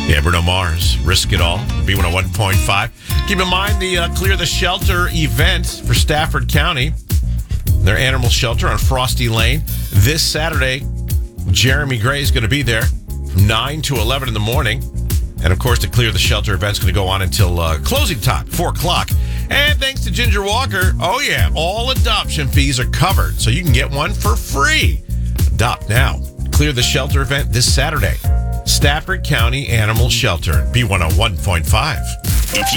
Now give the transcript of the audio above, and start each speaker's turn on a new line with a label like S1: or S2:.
S1: Yeah, Bruno Mars, Risk It All, B101.5. Keep in mind the Clear the Shelter event for Stafford County, their animal shelter on Frosty Lane. This Saturday, Jeremy Gray is going to be there from 9 to 11 in the morning. And, of course, the Clear the Shelter event is going to go on until closing time, 4 o'clock. And thanks to Ginger Walker, oh, yeah, all adoption fees are covered, so you can get one for free. Adopt now. Clear the Shelter event this Saturday. Stafford County Animal Shelter, B101.5.